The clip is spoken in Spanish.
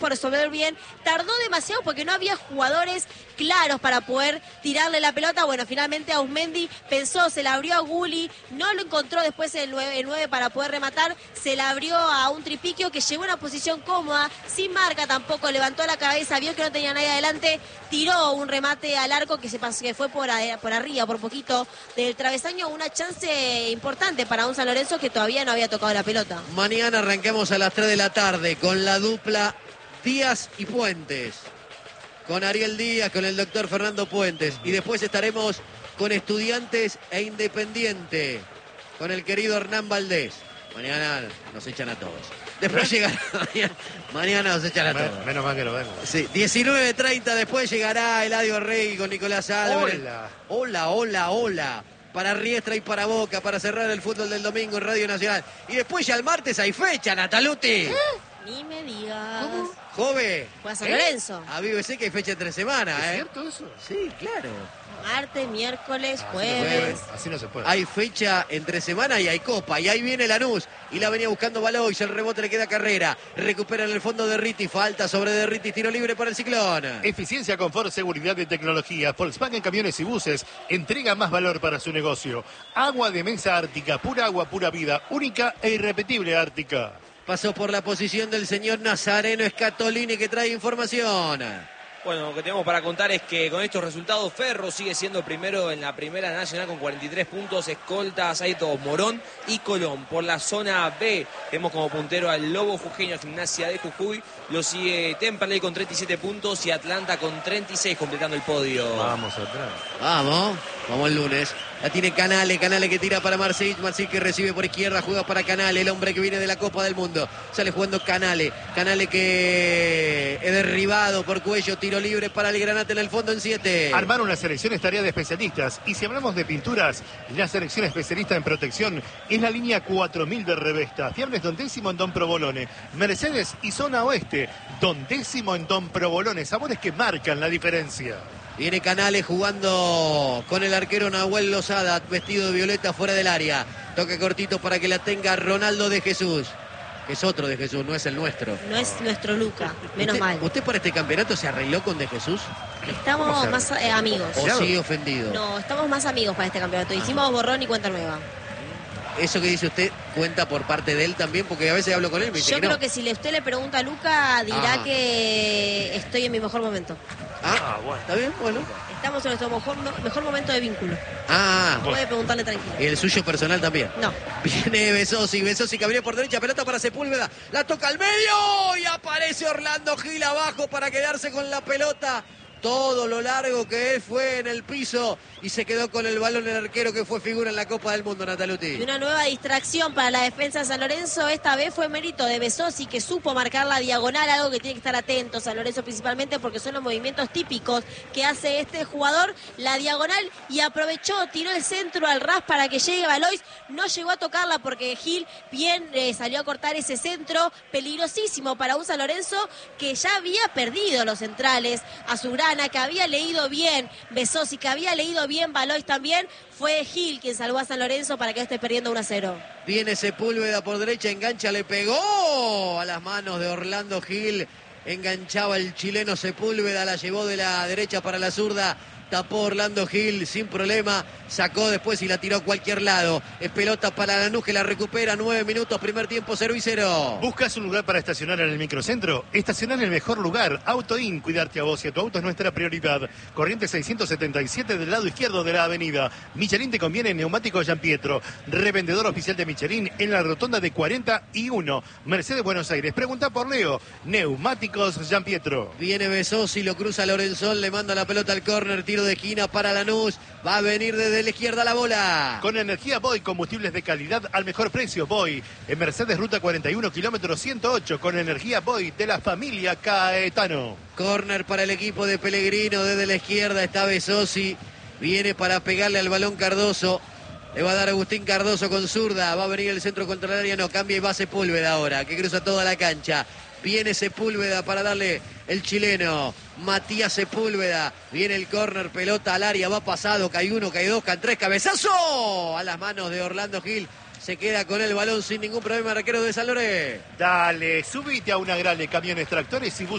por resolver bien. Tardó demasiado porque no había jugadores claros para poder tirarle la pelota. Bueno, finalmente Auzmendi pensó, se la abrió a Gulli, no lo encontró después el 9 para poder rematar, se la abrió a un Tripiquio que llegó a una posición cómoda, sin marca tampoco, levantó la cabeza, vio que no tenía nadie adelante, tiró un remate al arco que que fue por arriba, por poquito del travesaño, una chance importante para un San Lorenzo que todavía no había tocado la pelota. Mañana arranquemos a las 3 de la tarde con la dupla Díaz y Puentes, con Ariel Díaz, con el doctor Fernando Puentes, y después estaremos con Estudiantes e Independiente, con el querido Hernán Valdés. Mañana nos echan a todos. Después llegará, mañana nos echan a todos. Menos mal que lo vemos. Sí, 19:30 después llegará Eladio Rey con Nicolás Álvarez. Hola. Para Riestra y para Boca, para cerrar el fútbol del domingo en Radio Nacional. Y después ya el martes hay fecha, Nataluti. Ni me digas. ¿Cómo? Jove. Fue a San Lorenzo. A BBC que hay fecha entre semana, ¿Es cierto eso? Sí, claro. Martes, miércoles, Así jueves. Así no se puede. Hay fecha entre semana y hay copa. Y ahí viene Lanús. Y la venía buscando Balois. El rebote le queda Carrera. Recupera en el fondo de Derriti. Falta sobre Derriti. Tiro libre para el Ciclón. Eficiencia, confort, seguridad y tecnología. Volkswagen Camiones y Buses entrega más valor para su negocio. Agua de mesa Ártica. Pura agua, pura vida. Única e irrepetible Ártica. Pasó por la posición del señor Nazareno Scatolini que trae información. Bueno, lo que tenemos para contar es que con estos resultados Ferro sigue siendo primero en la Primera Nacional con 43 puntos, escolta a Saito Morón y Colón. Por la zona B tenemos como puntero al Lobo Jujeño, Gimnasia de Jujuy, lo sigue Temperley con 37 puntos y Atlanta con 36 completando el podio. Vamos atrás. Vamos el lunes. La tiene Canale que tira para Marcel que recibe por izquierda, juega para Canale, el hombre que viene de la Copa del Mundo. Sale jugando Canale que es derribado por Cuello, tiro libre para el Granate en el fondo en 7. Armar una selección es tarea de especialistas. Y si hablamos de pinturas, la selección especialista en protección es la línea 4000 de Revesta. Fiables Don Décimo en Don Provolone. Mercedes y Zona Oeste. Don Décimo en Don Provolone. Sabores que marcan la diferencia. Viene Canales jugando con el arquero Nahuel Lozada, vestido de violeta fuera del área. Toca cortito para que la tenga Ronaldo de Jesús, que es otro de Jesús, no es el nuestro. No es nuestro Luca, menos mal. ¿Usted para este campeonato se arregló con de Jesús? Estamos más amigos. ¿O sigue ofendido? No, estamos más amigos para este campeonato. Hicimos borrón y cuenta nueva. Eso que dice usted cuenta por parte de él también, porque a veces hablo con él y me dice Yo que creo no. que si usted le pregunta a Luca, dirá que estoy en mi mejor momento. Bueno. ¿Está bien? Bueno. Estamos en nuestro mejor momento de vínculo. Puede preguntarle tranquilo. ¿Y el suyo personal también? No. Viene Besosi que abrió por derecha, pelota para Sepúlveda, la toca al medio y aparece Orlando Gil abajo para quedarse con la pelota. Todo lo largo que él fue en el piso y se quedó con el balón el arquero que fue figura en la Copa del Mundo, Nataluti. Y una nueva distracción para la defensa de San Lorenzo. Esta vez fue mérito de Besosi, que supo marcar la diagonal, algo que tiene que estar atento San Lorenzo principalmente porque son los movimientos típicos que hace este jugador. La diagonal y aprovechó, tiró el centro al ras para que llegue Balois. No llegó a tocarla porque Gil bien salió a cortar ese centro peligrosísimo para un San Lorenzo que ya había perdido los centrales. Azurana, que había leído bien Besosi, que había leído bien Balois también. Fue Gil quien salvó a San Lorenzo para que esté perdiendo 1-0. Viene Sepúlveda por derecha, engancha, le pegó a las manos de Orlando Gil. Enganchaba el chileno Sepúlveda, la llevó de la derecha para la zurda. Tapó Orlando Gil sin problema, sacó después y la tiró a cualquier lado. Es pelota para Lanús que la recupera, 9 minutos, primer tiempo 0-0. ¿Buscas un lugar para estacionar en el microcentro? Estacionar en el mejor lugar. AutoIn, cuidarte a vos y a tu auto es nuestra prioridad. Corriente 677 del lado izquierdo de la avenida. Michelin te conviene, neumáticos Gianpietro. Revendedor oficial de Michelin en la rotonda de 41. Mercedes, Buenos Aires. Pregunta por Leo. Neumáticos Gianpietro. Viene Besosi, lo cruza Lorenzón, le manda la pelota al córner, tiro de esquina para Lanús. Va a venir desde la izquierda la bola. Con energía Boy, combustibles de calidad al mejor precio. Boy, en Mercedes Ruta 41, kilómetro 108. Con energía Boy de la familia Caetano. Córner para el equipo de Pellegrino. Desde la izquierda está Besosi. Viene para pegarle al balón Cardoso. Le va a dar Agustín Cardoso con zurda. Va a venir el centro contra el área. No, cambia y va Sepúlveda ahora, que cruza toda la cancha. Viene Sepúlveda para darle el chileno Matías Sepúlveda. Viene el córner, pelota al área, va pasado, cae uno, cae dos, cae tres, cabezazo a las manos de Orlando Gil. se queda con el balón sin ningún problema, arquero de San Lorenzo. Dale, subite a una Grale Camiones Tractores y